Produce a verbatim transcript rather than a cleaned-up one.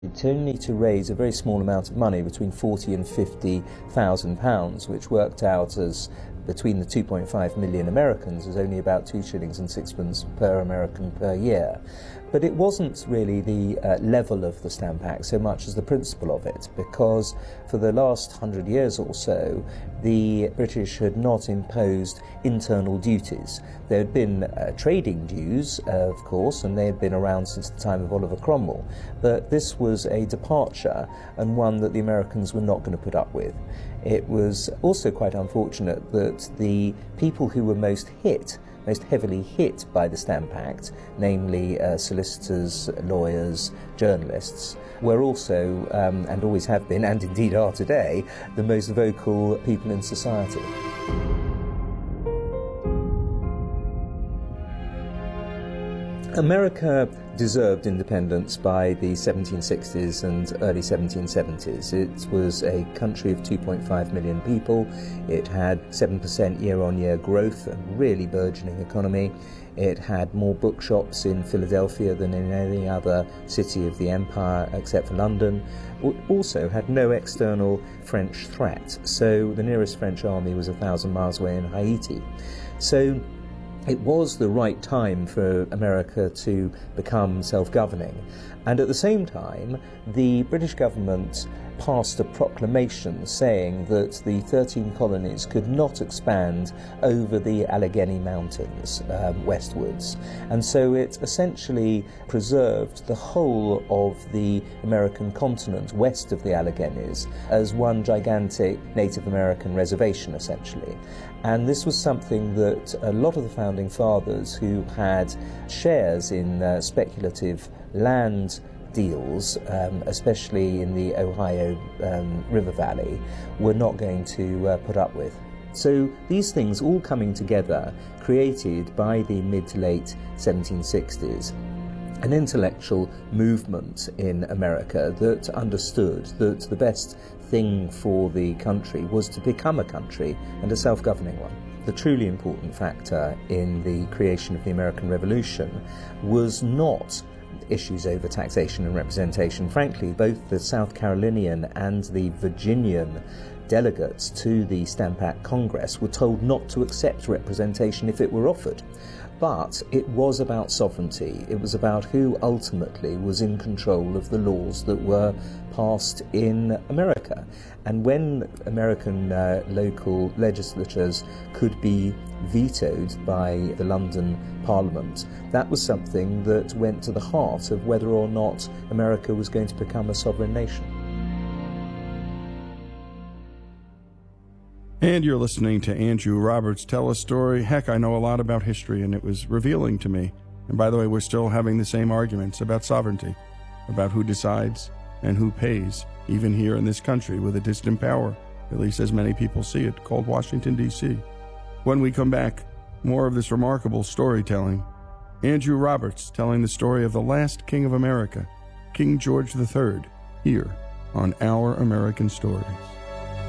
It's only to raise a very small amount of money, between forty and fifty thousand pounds, which worked out as, between the two point five million Americans, as only about two shillings and sixpence per American per year. But it wasn't really the uh, level of the Stamp Act so much as the principle of it, because for the last hundred years or so, the British had not imposed internal duties. There had been uh, trading dues, uh, of course, and they had been around since the time of Oliver Cromwell, but this was a departure, and one that the Americans were not going to put up with. It was also quite unfortunate that the people who were most hit most heavily hit by the Stamp Act, namely uh, solicitors, lawyers, journalists, were also, um, and always have been, and indeed are today, the most vocal people in society. America deserved independence by the seventeen sixties and early seventeen seventies. It was a country of two point five million people. It had seven percent year-on-year growth, a really burgeoning economy. It had more bookshops in Philadelphia than in any other city of the empire except for London. It also had no external French threat, so the nearest French army was a thousand miles away in Haiti. So it was the right time for America to become self-governing, and at the same time the British government passed a proclamation saying that the thirteen colonies could not expand over the Allegheny Mountains um, westwards, and so it essentially preserved the whole of the American continent west of the Alleghenies as one gigantic Native American reservation, essentially. And this was something that a lot of the founding fathers who had shares in uh, speculative land deals, um, especially in the Ohio um, River Valley, were not going to uh, put up with. So these things all coming together created, by the mid to late seventeen sixties, an intellectual movement in America that understood that the best thing for the country was to become a country, and a self-governing one. The truly important factor in the creation of the American Revolution was not issues over taxation and representation. Frankly, both the South Carolinian and the Virginian delegates to the Stamp Act Congress were told not to accept representation if it were offered. But it was about sovereignty. It was about who ultimately was in control of the laws that were passed in America. And when American uh, local legislatures could be vetoed by the London Parliament, that was something that went to the heart of whether or not America was going to become a sovereign nation. And you're listening to Andrew Roberts tell a story. Heck, I know a lot about history, and it was revealing to me. And by the way, we're still having the same arguments about sovereignty, about who decides and who pays, even here in this country with a distant power, at least as many people see it, called Washington, D C When we come back, more of this remarkable storytelling. Andrew Roberts telling the story of the last king of America, King George the Third, here on Our American Stories.